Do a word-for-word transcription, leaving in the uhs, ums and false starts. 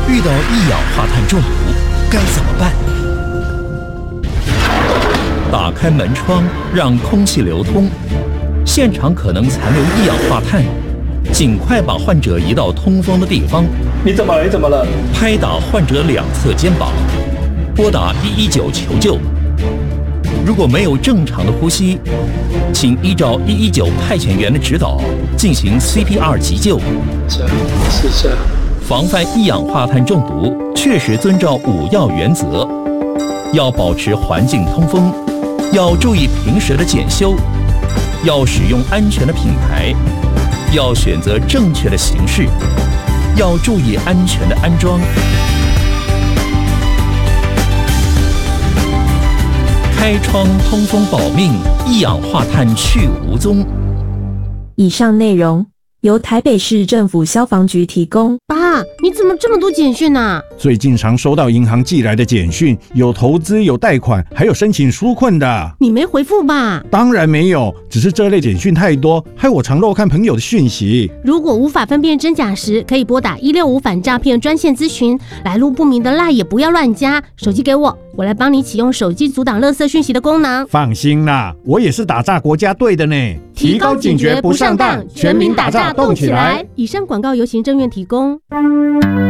遇到一氧化碳中毒该怎么办？打开门窗，让空气流通，现场可能残留一氧化碳，尽快把患者移到通风的地方。 你怎么了？你怎么了？ 拍打患者两侧肩膀，拨打一一九求救。如果没有正常的呼吸，请依照一一九派遣员的指导进行 C P R 急救。 这样，是这样。 防范一氧化碳中毒，确实遵照五要原则，要保持环境通风，要注意平时的检修，要使用安全的品牌，要选择正确的形式，要注意安全的安装。开窗通风保命，一氧化碳去无踪。 以上内容由台北市政府消防局提供。 爸，你怎么这么多简讯啊？ 最近常收到银行寄来的简讯，有投资，有贷款，还有申请纾困的。 你没回复吧？ 当然没有，只是这类简讯太多，害我常漏看朋友的讯息。 如果无法分辨真假时，可以拨打一六五反诈骗专线咨询。来路不明的赖也不要乱加。手机给我，我来帮你启用手机阻挡垃圾讯息的功能。 放心啦，我也是打诈国家队的呢。 提高警觉不上当，全民打诈动起来。以上广告由行政院提供。